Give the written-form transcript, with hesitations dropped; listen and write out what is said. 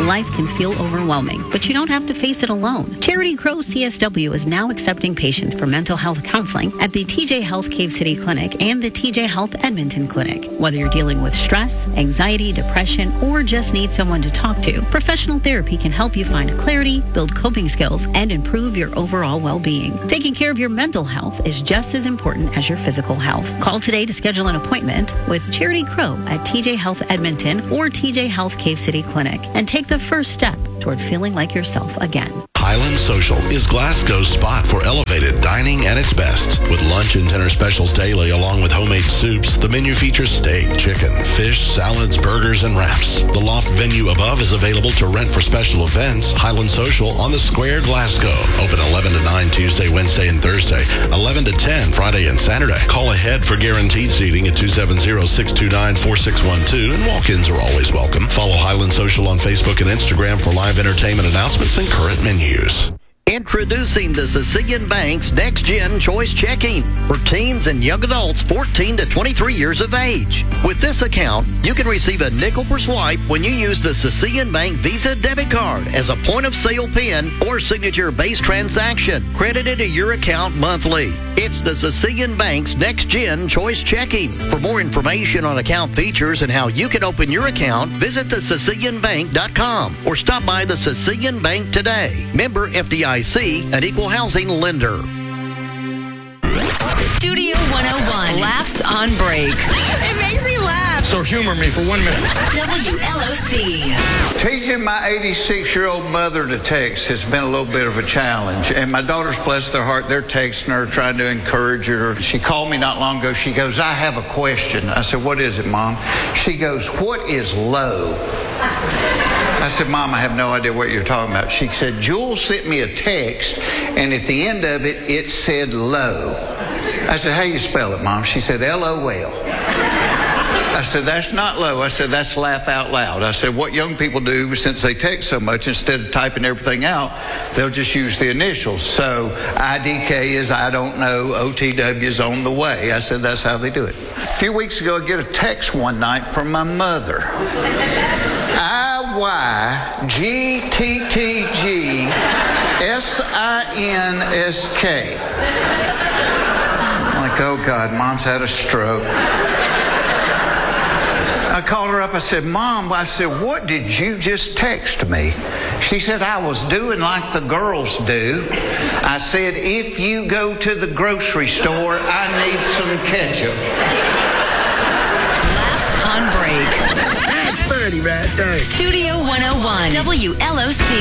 Life can feel overwhelming, but you don't have to face it alone. Charity Crow CSW is now accepting patients for mental health counseling at the TJ Health Cave City Clinic and the TJ Health Edmonton Clinic. Whether you're dealing with stress, anxiety, depression, or just need someone to talk to, professional therapy can help you find clarity, build coping skills, and improve your overall well-being. Taking care of your mental health is just as important as your physical health. Call today to schedule an appointment with Charity Crow at TJ Health Edmonton or TJ Health Cave City Clinic and take the first step toward feeling like yourself again. Highland Social is Glasgow's spot for elevated dining at its best. With lunch and dinner specials daily along with homemade soups, the menu features steak, chicken, fish, salads, burgers, and wraps. The loft venue above is available to rent for special events. Highland Social on the Square, Glasgow. Open 11 to 9 Tuesday, Wednesday, and Thursday. 11 to 10 Friday and Saturday. Call ahead for guaranteed seating at 270-629-4612, and walk-ins are always welcome. Follow Highland Social on Facebook and Instagram for live entertainment announcements and current menus. Introducing the Sicilian Bank's Next Gen Choice Checking for teens and young adults 14 to 23 years of age. With this account, you can receive a nickel per swipe when you use the Sicilian Bank Visa debit card as a point-of-sale PIN or signature-based transaction credited to your account monthly. It's the Sicilian Bank's Next Gen Choice Checking. For more information on account features and how you can open your account, visit thesicilianbank.com or stop by the Sicilian Bank today. Member FDIC, an equal housing lender. Studio 101 laughs on break. It makes me laugh. So humor me for 1 minute. WLOC. Teaching my 86-year-old mother to text has been a little bit of a challenge. And my daughters, bless their heart, they're texting her, trying to encourage her. She called me not long ago. She goes, I have a question. I said, what is it, Mom? She goes, what is low? I said, Mom, I have no idea what you're talking about. She said, Jules sent me a text, and at the end of it, it said low. I said, how you spell it, Mom? She said, LOL. I said, that's not low. I said, that's laugh out loud. I said, what young people do, since they text so much, instead of typing everything out, they'll just use the initials. So IDK is I don't know, OTW is on the way. I said, that's how they do it. A few weeks ago, I get a text one night from my mother. IYGTTGSINSK. I'm like, oh God, Mom's had a stroke. I called her up. I said, Mom, what did you just text me? She said, I was doing like the girls do. I said, if you go to the grocery store, I need some ketchup. Laughs on break. That's funny right there. Studio 101 WLOC.